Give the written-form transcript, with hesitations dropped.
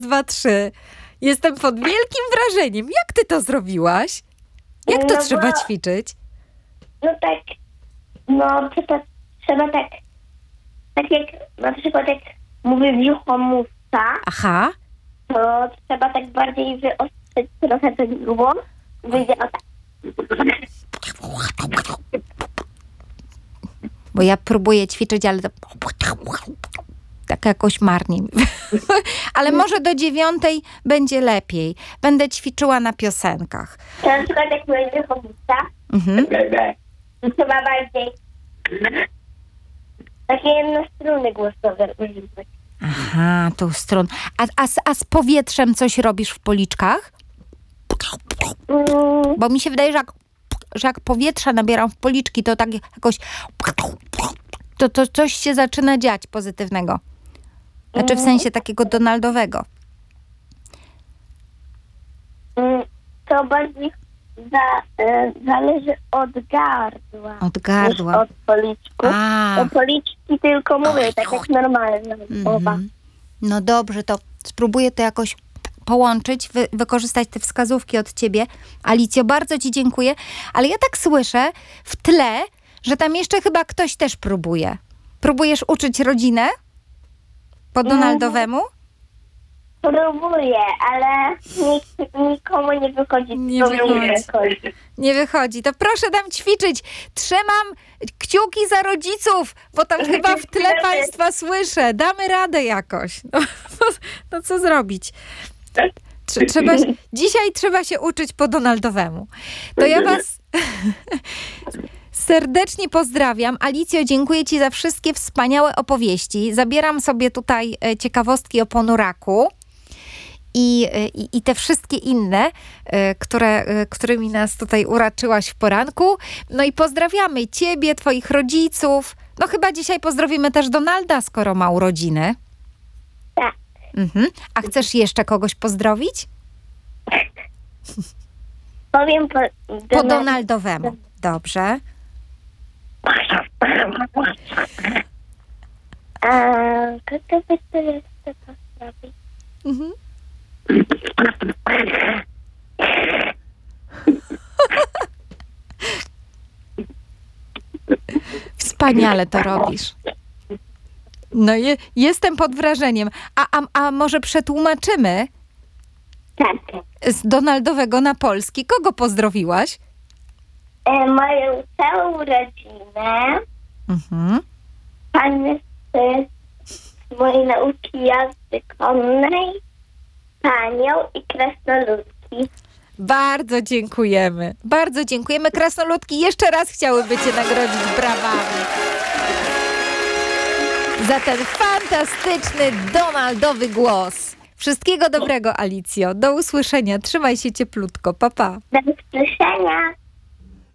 2, 3. Jestem pod wielkim wrażeniem. Jak ty to zrobiłaś? Jak to trzeba ćwiczyć? No tak, trzeba tak jak na przykład jak mówi brzuchomówca, Aha. to trzeba tak bardziej wyostrzyć trochę ten głos. Wyjdzie o tak. Bo ja próbuję ćwiczyć, ale to tak jakoś marnie. Ale może do 9 będzie lepiej. Będę ćwiczyła na piosenkach. To na przykład jak mówi brzuchomówca, to trzeba bardziej takie jednostrunny głosowe używać. Aha, tu strun. A z powietrzem coś robisz w policzkach? Bo mi się wydaje, że jak powietrza nabieram w policzki, to tak jakoś to coś się zaczyna dziać pozytywnego. Znaczy w sensie takiego Donaldowego. To bardziej zależy od gardła. Od gardła. Niż od policzku. A. O policzki tylko mówię, tak jak normalnie. No dobrze, to spróbuję to jakoś połączyć, wykorzystać te wskazówki od ciebie. Alicjo, bardzo ci dziękuję. Ale ja tak słyszę w tle, że tam jeszcze chyba ktoś też próbuje. Próbujesz uczyć rodzinę? Po Donaldowemu? Próbuję, ale nikomu nie wychodzi. Nie wychodzi. To proszę tam ćwiczyć. Trzymam kciuki za rodziców, bo tam chyba w tle państwa słyszę. Damy radę jakoś. No co zrobić? Dzisiaj trzeba się uczyć po Donaldowemu. To ja was serdecznie pozdrawiam. Alicjo, dziękuję ci za wszystkie wspaniałe opowieści. Zabieram sobie tutaj ciekawostki o ponuraku. I te wszystkie inne, którymi nas tutaj uraczyłaś w poranku. No i pozdrawiamy ciebie, twoich rodziców. No chyba dzisiaj pozdrowimy też Donalda, skoro ma urodziny. Tak. A chcesz jeszcze kogoś pozdrowić? Powiem Po Donaldowemu. Dobrze. Kogo byś to jeszcze pozdrowić? Wspaniale to robisz. No jestem pod wrażeniem. A może przetłumaczymy Tak. z Donaldowego na polski? Kogo pozdrowiłaś? Moją całą rodzinę, pan z mojej nauki jazdy konnej, panią i krasnoludki. Bardzo dziękujemy. Bardzo dziękujemy. Krasnoludki jeszcze raz chciałyby cię nagrodzić brawami. Za ten fantastyczny Donaldowy głos. Wszystkiego dobrego, Alicjo. Do usłyszenia. Trzymaj się cieplutko. Pa, pa. Do usłyszenia.